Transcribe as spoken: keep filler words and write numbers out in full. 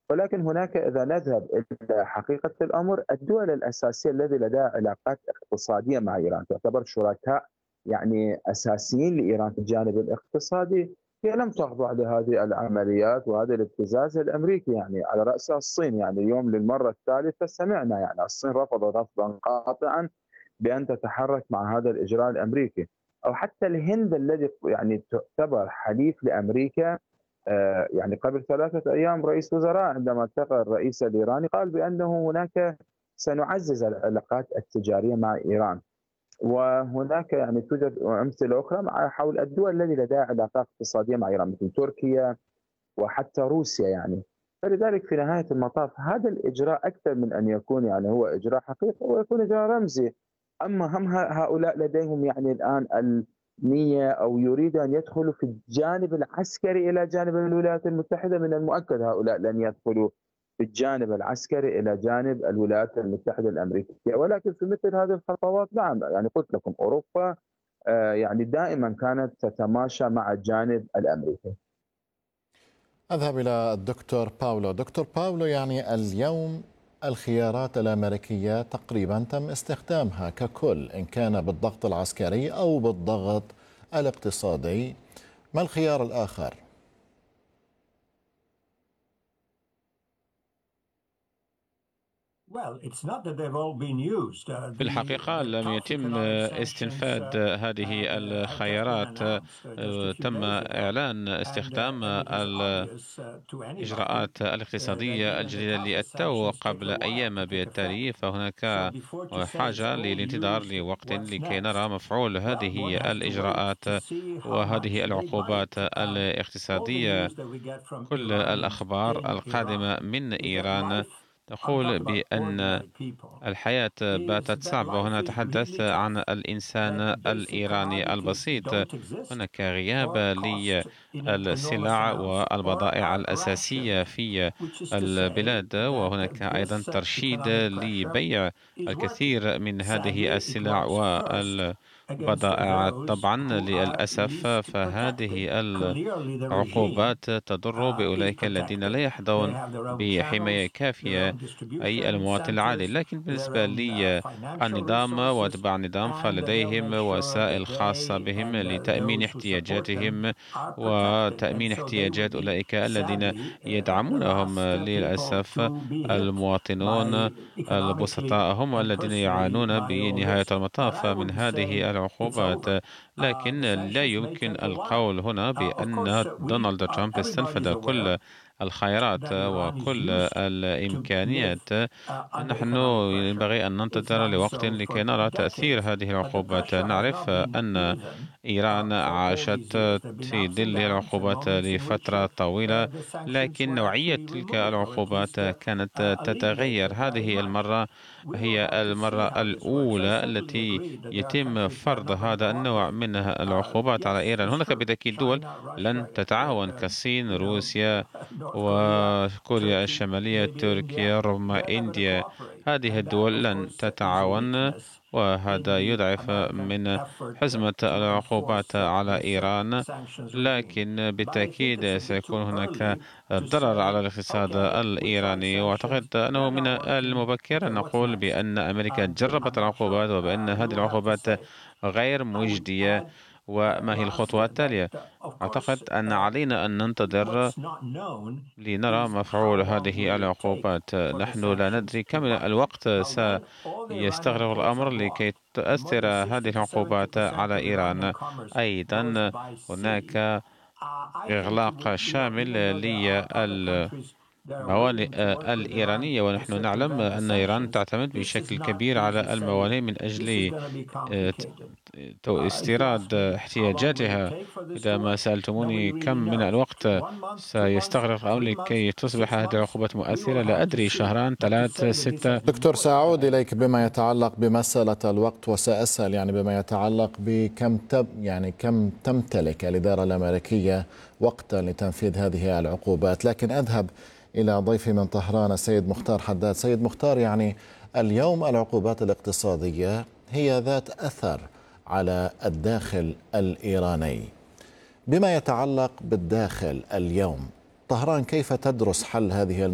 ولكن هناك إذا نذهب إلى حقيقة الأمر، الدول الأساسية الذي لديها علاقات اقتصادية مع إيران تعتبر شركاء يعني أساسيين لإيران في الجانب الاقتصادي، هي لم تخضع لهذه العمليات وهذا الابتزاز الأمريكي، يعني على رأسها الصين. يعني اليوم للمرة الثالثة سمعنا يعني الصين رفضت رفضا قاطعا بأن تتحرك مع هذا الإجراء الأمريكي. أو حتى الهند الذي يعني تعتبر حليف لأمريكا، آه، يعني قبل ثلاثة أيام رئيس وزراء عندما التقى الرئيس الإيراني قال بأنه هناك سنعزز العلاقات التجارية مع إيران. وهناك يعني توجد أمثلة أخرى مع حول الدول التي لديها علاقات اقتصادية مع إيران مثل تركيا وحتى روسيا يعني. فلذلك في نهاية المطاف هذا الإجراء أكثر من أن يكون يعني هو إجراء حقيقي، هو يكون إجراء رمزي. أما هم هؤلاء لديهم يعني الآن النية أو يريدوا أن يدخلوا في الجانب العسكري إلى جانب الولايات المتحدة، من المؤكد هؤلاء لن يدخلوا في الجانب العسكري إلى جانب الولايات المتحدة الأمريكية. ولكن في مثل هذه الخطوات نعم، يعني قلت لكم أوروبا آه، يعني دائما كانت تتماشى مع الجانب الأمريكي. أذهب إلى الدكتور باولو. دكتور باولو، يعني اليوم الخيارات الأمريكية تقريبا تم استخدامها ككل، إن كان بالضغط العسكري أو بالضغط الاقتصادي. ما الخيار الآخر؟ في الحقيقة لم يتم استنفاد هذه الخيارات. تم إعلان استخدام الإجراءات الاقتصادية الجديدة للتو قبل أيام بالتالي، فهناك حاجة للانتظار لوقت لكي نرى مفعول هذه الإجراءات وهذه العقوبات الاقتصادية. كل الأخبار القادمة من إيران تقول بأن الحياة باتت صعبة. هنا نتحدث عن الإنسان الإيراني البسيط. هناك غياب للسلع والبضائع الأساسية في البلاد، وهناك أيضا ترشيد لبيع الكثير من هذه السلع والبضائع. طبعا للأسف فهذه العقوبات تضر بأولئك الذين لا يحظون بحماية كافية، أي المواطن العادي. لكن بالنسبة للنظام وأتباع النظام فلديهم وسائل خاصة بهم لتأمين احتياجاتهم وتأمين احتياجات أولئك الذين يدعمونهم. للأسف المواطنون البسطاء هم الذين يعانون بنهاية المطاف من هذه العقوبات. لكن لا يمكن القول هنا بأن دونالد ترامب استنفذ كل الخيارات وكل الإمكانيات. نحن ينبغي أن ننتظر لوقت لكي نرى تأثير هذه العقوبات. نعرف أن إيران عاشت في ظل العقوبات لفترة طويلة، لكن نوعية تلك العقوبات كانت تتغير. هذه المرة هي المرة الأولى التي يتم فرض هذا النوع من العقوبات على إيران. هناك بالتأكيد دول لن تتعاون كالصين، روسيا، وكوريا الشمالية، تركيا، ربما إنديا. هذه الدول لن تتعاون، وهذا يضعف من حزمة العقوبات على إيران. لكن بالتأكيد سيكون هناك ضرر على الاقتصاد الإيراني، وأعتقد أنه من المبكر أن نقول بأن أمريكا جربت العقوبات وبأن هذه العقوبات غير مجدية. وما هي الخطوة التالية؟ أعتقد أن علينا أن ننتظر لنرى مفعول هذه العقوبات. نحن لا ندري كم الوقت سيستغرق الأمر لكي تؤثر هذه العقوبات على إيران. أيضا هناك إغلاق شامل لل الموانئ الإيرانية، ونحن نعلم أن إيران تعتمد بشكل كبير على الموانئ من أجل استيراد احتياجاتها. إذا ما سألتموني كم من الوقت سيستغرق أو لكي تصبح هذه العقوبات مؤثرة، لا أدري، شهران، ثلاث، ستة. دكتور، سأعود إليك بما يتعلق بمسألة الوقت، وسأسأل يعني بما يتعلق بكم تب يعني كم تمتلك الإدارة الأمريكية وقتا لتنفيذ هذه العقوبات. لكن أذهب إلى ضيفي من طهران السيد مختار حداد. سيد مختار، يعني اليوم العقوبات الاقتصادية هي ذات أثر على الداخل الإيراني. بما يتعلق بالداخل اليوم، طهران كيف تدرس حل هذه